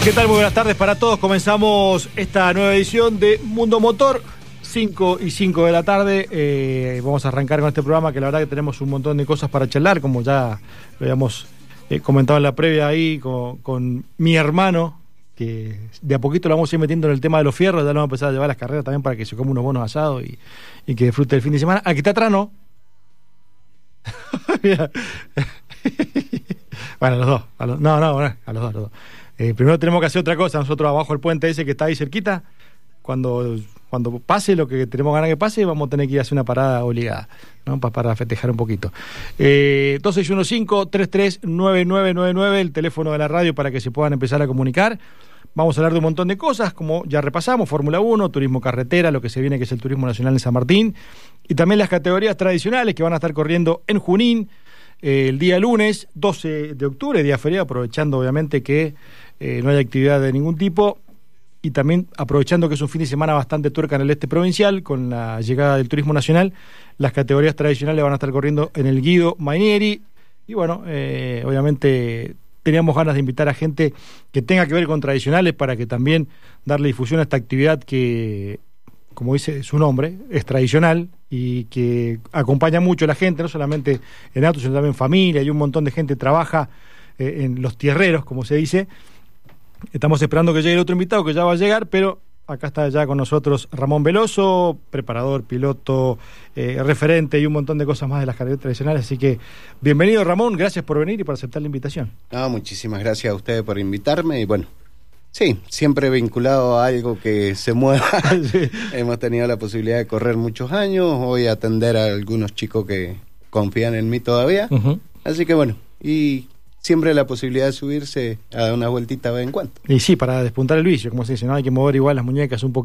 ¿Qué tal? Muy buenas tardes para todos. Comenzamos esta nueva edición de Mundo Motor, 5:05 de la tarde. Vamos a arrancar con este programa que la verdad que tenemos un montón de cosas para charlar, como ya lo habíamos comentado en la previa ahí con mi hermano, que de a poquito lo vamos a ir metiendo en el tema de los fierros. Ya lo vamos a empezar a llevar a las carreras también para que se coma unos buenos asados y que disfrute el fin de semana. Aquí está atrás, ¿no? Bueno, los dos. A los dos. Primero tenemos que hacer otra cosa. Nosotros abajo del puente ese que está ahí cerquita, cuando pase lo que tenemos ganas que pase, vamos a tener que ir a hacer una parada obligada, ¿no? Para festejar un poquito. 2615-339999, el teléfono de la radio para que se puedan empezar a comunicar. Vamos a hablar de un montón de cosas, como ya repasamos: Fórmula 1, turismo carretera, lo que se viene que es el turismo nacional en San Martín, y también las categorías tradicionales que van a estar corriendo en Junín el día lunes 12 de octubre, día feriado, aprovechando obviamente que no hay actividad de ningún tipo, y también aprovechando que es un fin de semana bastante tuerca en el este provincial, con la llegada del turismo nacional. Las categorías tradicionales van a estar corriendo en el Guido Mainieri, y bueno, obviamente teníamos ganas de invitar a gente que tenga que ver con tradicionales para que también darle difusión a esta actividad que, como dice su nombre, es tradicional y que acompaña mucho a la gente, no solamente en autos, sino también en familia, y un montón de gente trabaja en los tierreros, como se dice. Estamos esperando que llegue el otro invitado, que ya va a llegar, pero acá está ya con nosotros Ramón Veloso, preparador, piloto, referente y un montón de cosas más de las carreras tradicionales. Así que bienvenido, Ramón, gracias por venir y por aceptar la invitación. Muchísimas gracias a ustedes por invitarme, y bueno, sí, siempre vinculado a algo que se mueva. Sí. Hemos tenido la posibilidad de correr muchos años, voy a atender a algunos chicos que confían en mí todavía, así que bueno, y siempre la posibilidad de subirse a dar una vueltita de vez en cuando. Y sí, para despuntar el vicio, como se dice, ¿no? Hay que mover igual las muñecas un poco.